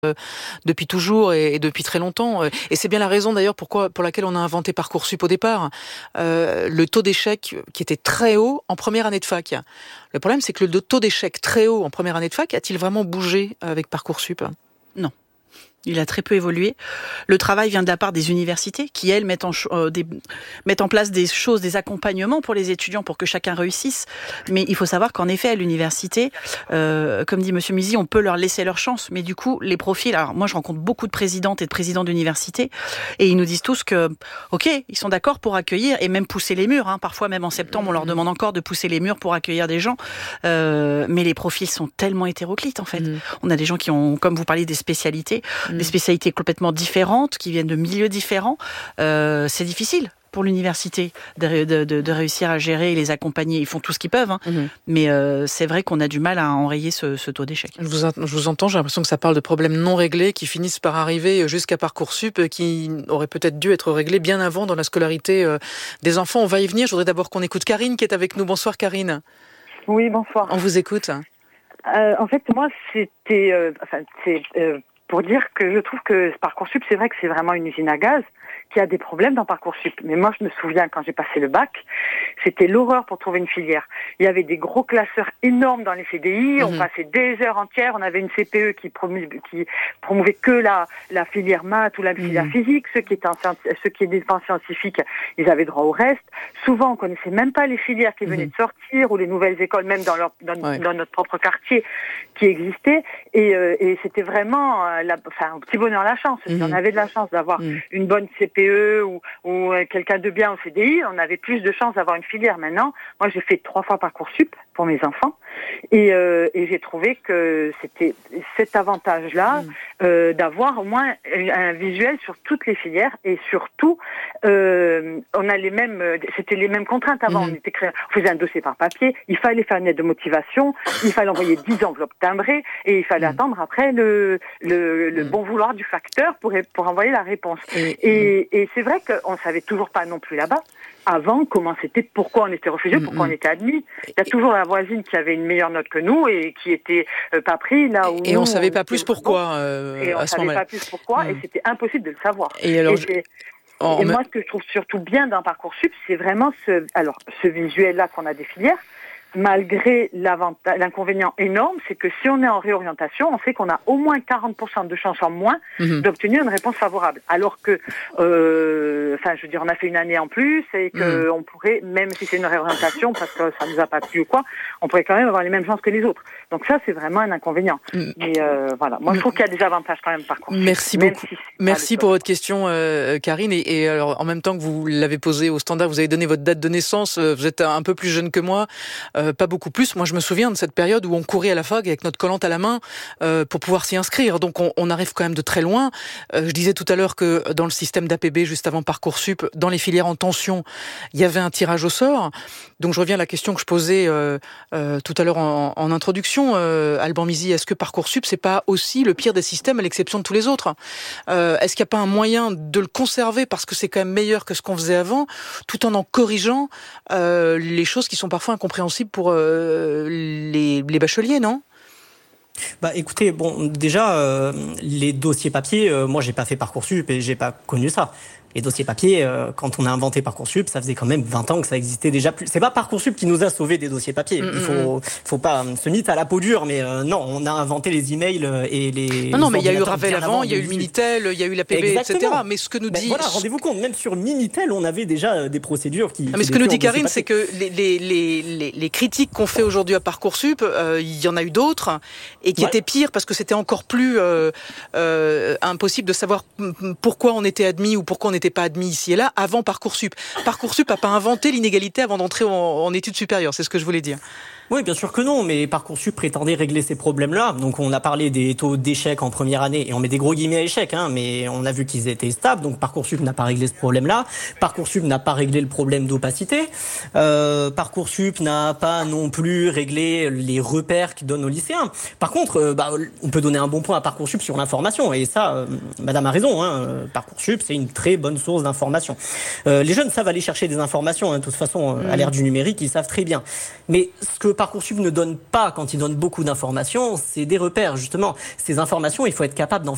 depuis toujours et depuis très longtemps. Et c'est bien la raison d'ailleurs pour laquelle on a inventé Parcoursup au départ. Le taux d'échec qui était très haut en première année de fac. Le problème, c'est que le taux d'échec très haut en première année de fac a-t-il vraiment bougé avec Parcoursup ? Non. Il a très peu évolué. Le travail vient de la part des universités qui, elles, mettent en place des choses, des accompagnements pour les étudiants pour que chacun réussisse. Mais il faut savoir qu'en effet, à l'université, comme dit Monsieur Mizy, on peut leur laisser leur chance. Mais du coup, les profils... Alors moi, je rencontre beaucoup de présidentes et de présidents d'université et ils nous disent tous que, OK, ils sont d'accord pour accueillir et même pousser les murs. Parfois, même en septembre, on leur demande encore de pousser les murs pour accueillir des gens. Mais les profils sont tellement hétéroclites, en fait. On a des gens qui ont, comme vous parlez, des spécialités complètement différentes, qui viennent de milieux différents. C'est difficile pour l'université de réussir à gérer et les accompagner. Ils font tout ce qu'ils peuvent, mais c'est vrai qu'on a du mal à enrayer ce taux d'échec. Je vous entends, j'ai l'impression que ça parle de problèmes non réglés qui finissent par arriver jusqu'à Parcoursup, qui auraient peut-être dû être réglés bien avant dans la scolarité des enfants. On va y venir. Je voudrais d'abord qu'on écoute Karine qui est avec nous. Bonsoir Karine. Oui, bonsoir. On vous écoute. En fait, moi, c'était... pour dire que je trouve que Parcoursup, c'est vrai que c'est vraiment une usine à gaz, qu'il y a des problèmes dans Parcoursup. Mais moi, je me souviens, quand j'ai passé le bac, c'était l'horreur pour trouver une filière. Il y avait des gros classeurs énormes dans les CDI, on passait des heures entières, on avait une CPE qui promouvait que la filière maths ou la filière physique, ceux qui étaient en scientifiques, ils avaient droit au reste. Souvent, on connaissait même pas les filières qui venaient de sortir ou les nouvelles écoles, même dans notre propre quartier, qui existaient. Et c'était vraiment un petit bonheur la chance. Si on avait de la chance d'avoir une bonne CPE ou quelqu'un de bien au CDI, on avait plus de chances d'avoir une filière. Maintenant, moi j'ai fait 3 fois Parcoursup pour mes enfants et j'ai trouvé que c'était cet avantage-là d'avoir au moins un visuel sur toutes les filières et surtout on a c'était les mêmes contraintes avant. On faisait un dossier par papier, il fallait faire une lettre de motivation, il fallait envoyer 10 enveloppes timbrées et il fallait attendre après le bon vouloir du facteur pour envoyer la réponse. Et c'est vrai qu'on savait toujours pas non plus là-bas avant comment c'était, pourquoi on était refusé, pourquoi on était admis. Il y a toujours la voisine qui avait une meilleure note que nous et qui était pas pris là où et on savait pas plus pourquoi et on savait pas plus pourquoi et c'était impossible de le savoir. Et moi, ce que je trouve surtout bien dans Parcoursup, c'est vraiment ce visuel-là qu'on a des filières. Malgré l'inconvénient énorme, c'est que si on est en réorientation, on sait qu'on a au moins 40% de chances en moins d'obtenir une réponse favorable. Alors que, je veux dire, on a fait une année en plus et que on pourrait, même si c'est une réorientation, parce que ça nous a pas plu ou quoi, on pourrait quand même avoir les mêmes chances que les autres. Donc ça, c'est vraiment un inconvénient. Mais voilà, moi je trouve qu'il y a des avantages quand même par contre. Merci beaucoup. Merci pour votre question, Karine. Et alors, en même temps que vous l'avez posée au standard, vous avez donné votre date de naissance. Vous êtes un peu plus jeune que moi. Pas beaucoup plus. Moi, je me souviens de cette période où on courait à la fac avec notre collante à la main pour pouvoir s'y inscrire. Donc, on arrive quand même de très loin. Je disais tout à l'heure que dans le système d'APB, juste avant Parcoursup, dans les filières en tension, il y avait un tirage au sort. Donc, je reviens à la question que je posais tout à l'heure en introduction. Alban Mizy, est-ce que Parcoursup, c'est pas aussi le pire des systèmes à l'exception de tous les autres ? Est-ce qu'il n'y a pas un moyen de le conserver parce que c'est quand même meilleur que ce qu'on faisait avant, tout en corrigeant les choses qui sont parfois incompréhensibles pour les bacheliers, non ? Écoutez, déjà, les dossiers papier, moi j'ai pas fait Parcoursup et j'ai pas connu ça. Les dossiers papier, quand on a inventé Parcoursup, ça faisait quand même 20 ans que ça existait déjà plus. C'est pas Parcoursup qui nous a sauvé des dossiers papier. Il faut pas se mythe à la peau dure, mais non, on a inventé les emails et les. Non, mais il y a eu Ravel avant, il y a eu le Minitel, il y a eu l'APB, etc. Mais ce que nous dit. Voilà, rendez-vous compte, même sur Minitel, on avait déjà des procédures qui. Mais ce que nous dit Karine, c'est que les critiques qu'on fait aujourd'hui à Parcoursup, il y en a eu d'autres et qui étaient pires parce que c'était encore plus impossible de savoir pourquoi on était admis ou pourquoi on n'était pas admis ici et là avant Parcoursup. Parcoursup n'a pas inventé l'inégalité avant d'entrer en études supérieures, c'est ce que je voulais dire. Oui, bien sûr que non, mais Parcoursup prétendait régler ces problèmes-là. Donc on a parlé des taux d'échec en première année, et on met des gros guillemets à échec, mais on a vu qu'ils étaient stables, donc Parcoursup n'a pas réglé ce problème-là. Parcoursup n'a pas réglé le problème d'opacité. Parcoursup n'a pas non plus réglé les repères qu'il donne aux lycéens. Par contre, on peut donner un bon point à Parcoursup sur l'information, et ça, madame a raison, Parcoursup, c'est une très bonne source d'information. Les jeunes savent aller chercher des informations, de toute façon, à l'ère du numérique, ils savent très bien. Mais ce que Parcoursup ne donne pas quand il donne beaucoup d'informations, c'est des repères, justement. Ces informations, il faut être capable d'en